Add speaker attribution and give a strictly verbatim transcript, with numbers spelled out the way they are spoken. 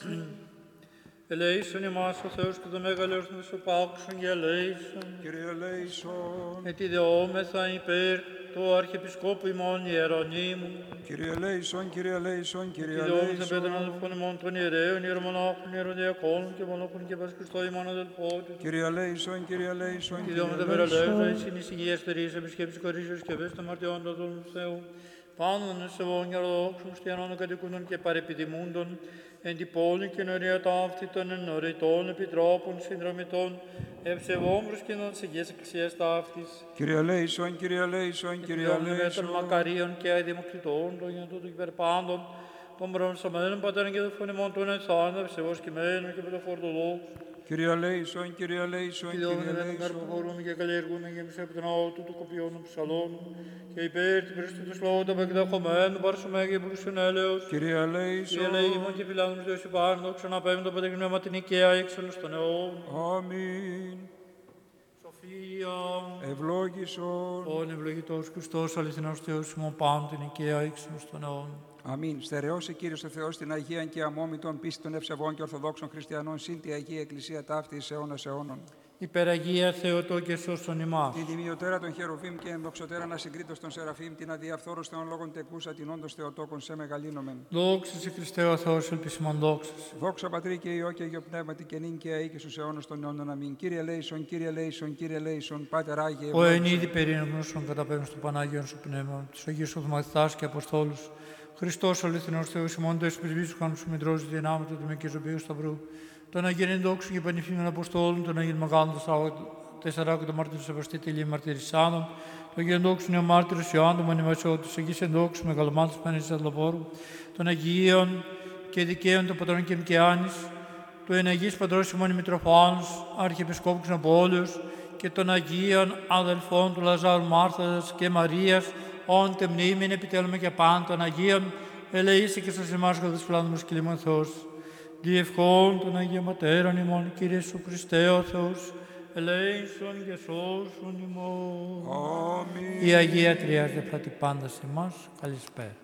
Speaker 1: Ελέησον ημάς ο Θεός και το μεγαλειώσον της οπάξων και ελέησον.
Speaker 2: Κύριε ελέησον.
Speaker 1: Ετι δεόμεθα υπέρ του Αρχιεπισκόπου ημών Ιερονύμου.
Speaker 2: Κύριε ελέησον, Κύριε ελέησον, Κύριε
Speaker 1: Και δεόμεθα πέτρων
Speaker 2: ελέησον.
Speaker 1: αδελφών ημών των ιερέων, ιερομονάχων, ιεροδιακόνων και μονόχων και Πασχριστό ημών αδελφότητων.
Speaker 2: Κύριε ελέησον, Κύριε ελέησον,
Speaker 1: Και
Speaker 2: Κύριε
Speaker 1: δεόμεθα περαλεύσα εις
Speaker 2: ελέησον.
Speaker 1: είναι υγείας τερής επισκέψης κορίσεως και βέστο μαρτιών των του Θεού. Πάνω σεβών και ορθοδόξων χριστιανών κατοικούντων και παρεπιδημούντων, εν τη πόλη και νωρία ταύτητων, εν νωριτών επιτρόπων, συνδρομητών, ευσεβών προσκυνών της Αγίας Εκκλησίας ταύτης.
Speaker 2: Κύριε ελέησον, Κύριε ελέησον, Κύριε
Speaker 1: Των
Speaker 2: ελέησον.
Speaker 1: μακαρίων και αειδημοκτητών, των γεννητών του υπερπάντων, των προνοσαμένων πατέρων και των φωνημών των εθάνων, ευσεβώς κειμένων και πρωτοφορτοδόξων.
Speaker 2: Κύριε ελέησον, Κύριε ελέησον,
Speaker 1: Και
Speaker 2: Κύριε
Speaker 1: δόμε με τον
Speaker 2: ελέησον.
Speaker 1: καρποφορούμε και καλλιεργούμε και εμείς από τον ναό του, του κοπιών των ψαλών, και υπέρ την Χριστού του λόγου των επεκδεχομένων, παρσομέ και πλούσιον έλεος.
Speaker 2: Κύριε
Speaker 1: Και
Speaker 2: ελέησον.
Speaker 1: ελέημον και φυλάδων του Θεός υπάρν, δόξα να πέμπτο πατεκνεύμα την οικαία έξαλλος των αιών.
Speaker 2: Αμήν.
Speaker 1: Σοφία.
Speaker 2: Ευλόγησον.
Speaker 1: Όν ευλογητός Χριστός, αληθινός Θεός ημών πάντων την οικαία έξαλλος των αιών.
Speaker 2: Αμήν. Στερεώσε Κύριος ο Θεός την Αγία και αμόμητον πίστη των ευσεβών και ορθοδόξων χριστιανών, συν τη Αγία Εκκλησία ταύτη εις αιώνας αιώνων.
Speaker 1: Υπεραγία Θεοτό και σώσον ημάς.
Speaker 2: Την τιμιωτέρα των Χερουβίμ και ενδοξωτέρα να συγκρίτως των Σεραφείμ, την αδιαφθόρος των λόγων τεκούσα, την όντως Θεοτόκον σε μεγαλύνομεν.
Speaker 1: Δόξα σε Χριστέ ο Θεός, ελπισιμόν δόξα σε.
Speaker 2: Δόξα Πατρί και Υιό και Αγίο Πνεύματι και νυν και αεί και στους αιώνας των αιώνων. Αμήν. Κύριε ελέησον, Κύριε ελέησον, Κύριε ελέησον, Πάτερ Άγιε.
Speaker 1: Ο εν είδη περίνογνωσον καταπέμπτος του Πανάγιον σου πνεύμα, τους Αγίους Οδμαθητάς και Αποστόλους, Χριστός ο αληθινός Θεός ημών, το εσπρισβής του χάνου σου μητρός δυνάμει του και ζωμπίου σταυρού, των Αγίων Ενδόξων και Πανηφήμιων Αποστόλων, των Αγίων Μεγάλων Τεσσαράκοντων Μάρτυρων Σεβαστή Τελείων Μαρτυρισσάνων, των Αγίων Ενδόξων Νεομάρτυρος Ιωάννου Μονιμασιώτου, της Αγίας Ενδόξου Μεγαλομάτους Παναγίας Αδλαβόρου, των Αγίων και Δικαίων των Πατρών και Μικαιάνης, του Εναγής Πατρός ημών Μητροφάνους, Αρχιεπισκόπου Ξενοπόλεως και των Αγίων Αδελφών του Λαζάρου Μάρθας και Μαρίας, όν τε μνήμην επιτέλουμε και παν των Αγίων, ελεήσει και σας εμάς γαδεσφλάνδμος και λίμων Θεός. Διευχών των Αγίων Ματέρων ημών, Κύριε Ιησού Χριστέ ο Θεός, ελέησον και σώσον ημών.
Speaker 2: Αμήν.
Speaker 1: Η Αγία Τριάς διαπλάττει πάντα σε εμάς. Καλησπέρα.